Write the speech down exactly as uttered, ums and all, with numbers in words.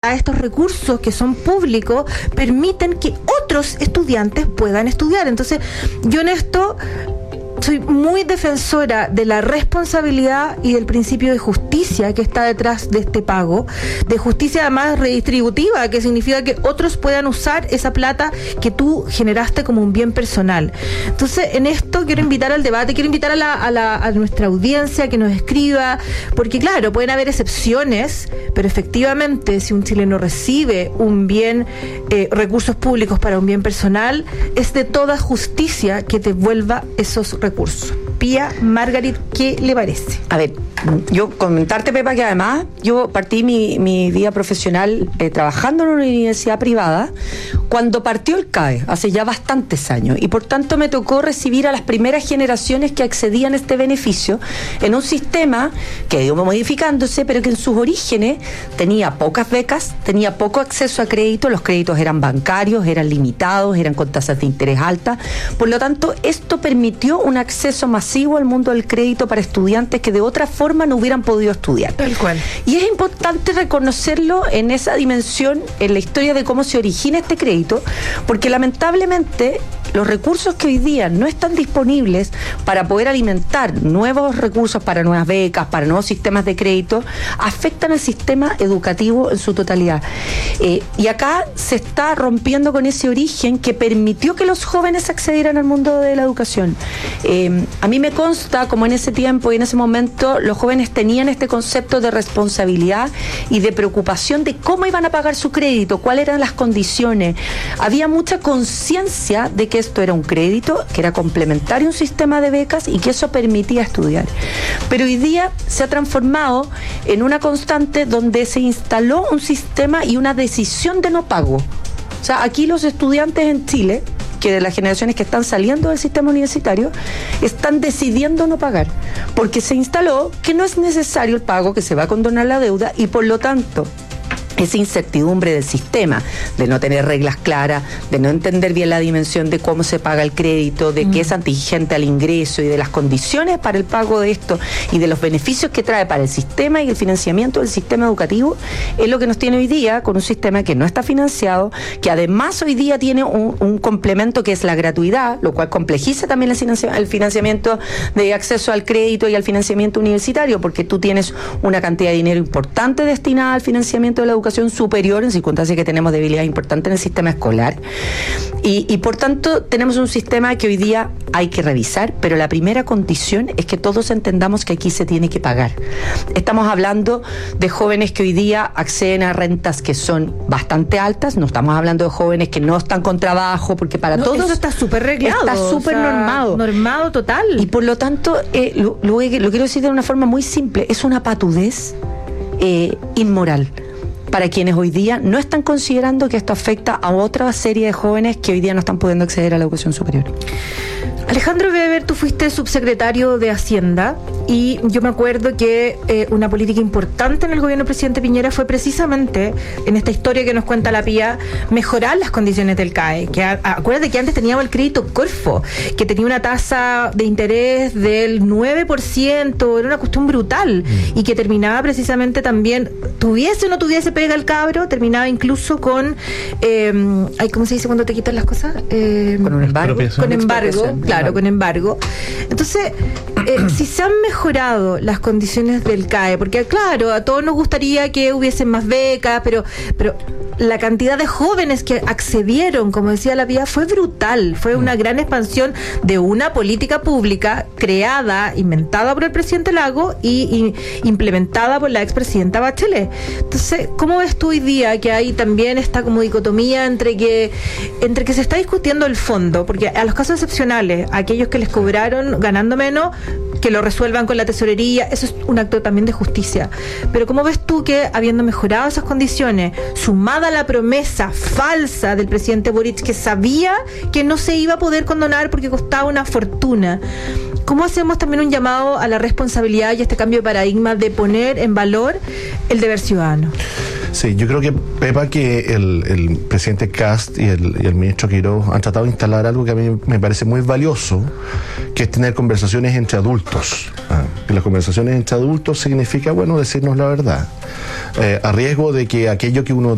a estos recursos que son públicos permiten que otros estudiantes puedan estudiar. Entonces, yo en esto soy muy defensora de la responsabilidad y del principio de justicia que está detrás de este pago, de justicia además redistributiva, que significa que otros puedan usar esa plata que tú generaste como un bien personal. Entonces, en esto quiero invitar al debate, quiero invitar a, la, a, la, a nuestra audiencia que nos escriba, porque claro, pueden haber excepciones, pero efectivamente, si un chileno recibe un bien, eh, recursos públicos para un bien personal, es de toda justicia que devuelva esos recursos. Recurso. Pía, Margaret, ¿qué le parece? A ver, yo comentarte, Pepa, que además yo partí mi, mi vida profesional eh, trabajando en una universidad privada cuando partió el C A E, hace ya bastantes años, y por tanto me tocó recibir a las primeras generaciones que accedían a este beneficio en un sistema que ha ido modificándose, pero que en sus orígenes tenía pocas becas, tenía poco acceso a crédito, los créditos eran bancarios, eran limitados, eran con tasas de interés altas, por lo tanto esto permitió un acceso masivo al mundo del crédito para estudiantes que de otra forma no hubieran podido estudiar. Tal cual. Y es importante reconocerlo en esa dimensión, en la historia de cómo se origina este crédito, porque lamentablemente los recursos que hoy día no están disponibles para poder alimentar nuevos recursos para nuevas becas, para nuevos sistemas de crédito, afectan al sistema educativo en su totalidad. Eh, y acá se está rompiendo con ese origen que permitió que los jóvenes accedieran al mundo de la educación. Eh, a mí me consta como en ese tiempo y en ese momento los jóvenes tenían este concepto de responsabilidad y de preocupación de cómo iban a pagar su crédito, cuáles eran las condiciones. Había mucha conciencia de que esto era un crédito, que era complementario a un sistema de becas y que eso permitía estudiar. Pero hoy día se ha transformado en una constante donde se instaló un sistema y una decisión de no pago. O sea, aquí los estudiantes en Chile, que de las generaciones que están saliendo del sistema universitario, están decidiendo no pagar, porque se instaló que no es necesario el pago, que se va a condonar la deuda y por lo tanto esa incertidumbre del sistema, de no tener reglas claras, de no entender bien la dimensión de cómo se paga el crédito, de mm. que es antigente al ingreso y de las condiciones para el pago de esto y de los beneficios que trae para el sistema y el financiamiento del sistema educativo, es lo que nos tiene hoy día con un sistema que no está financiado, que además hoy día tiene un, un complemento que es la gratuidad, lo cual complejiza también el financiamiento de acceso al crédito y al financiamiento universitario, porque tú tienes una cantidad de dinero importante destinada al financiamiento de la educación superior en circunstancias que tenemos debilidades importantes en el sistema escolar y, y por tanto tenemos un sistema que hoy día hay que revisar, pero la primera condición es que todos entendamos que aquí se tiene que pagar. Estamos hablando de jóvenes que hoy día acceden a rentas que son bastante altas, no estamos hablando de jóvenes que no están con trabajo, porque para no, todos eso está súper reglado, está súper o sea, normado normado total, y por lo tanto eh, lo, lo, lo quiero decir de una forma muy simple, es una patudez eh, inmoral para quienes hoy día no están considerando que esto afecta a otra serie de jóvenes que hoy día no están pudiendo acceder a la educación superior. Alejandro Weber, tú fuiste subsecretario de Hacienda y yo me acuerdo que eh, una política importante en el gobierno del presidente Piñera fue precisamente, en esta historia que nos cuenta la Pía, mejorar las condiciones del C A E. Que, a, acuérdate que antes teníamos el crédito Corfo, que tenía una tasa de interés del nueve por ciento, era una cuestión brutal, mm. y que terminaba precisamente también, tuviese o no tuviese pega el cabro, terminaba incluso con, eh, ay, ¿cómo se dice cuando te quitan las cosas? Eh, con un embargo. Con embargo, claro, con embargo. Entonces, eh, si se han mejorado las condiciones del C A E, porque claro, a todos nos gustaría que hubiesen más becas, pero, pero la cantidad de jóvenes que accedieron, como decía la Pía, fue brutal, fue una gran expansión de una política pública creada, inventada por el presidente Lago y, y implementada por la expresidenta Bachelet. Entonces, ¿cómo ves tú hoy día que hay también esta como dicotomía entre que entre que se está discutiendo el fondo? Porque a los casos excepcionales, a aquellos que les cobraron ganando menos, que lo resuelvan con la tesorería, eso es un acto también de justicia. Pero ¿cómo ves tú que, habiendo mejorado esas condiciones, sumada a la promesa falsa del presidente Boric, que sabía que no se iba a poder condonar porque costaba una fortuna, cómo hacemos también un llamado a la responsabilidad y este cambio de paradigma de poner en valor el deber ciudadano? Sí, yo creo que, Pepa, que el, el presidente Kast y el, y el ministro Quiroz han tratado de instalar algo que a mí me parece muy valioso, que es tener conversaciones entre adultos. Ah, que las conversaciones entre adultos significa, bueno, decirnos la verdad. Eh, a riesgo de que aquello que uno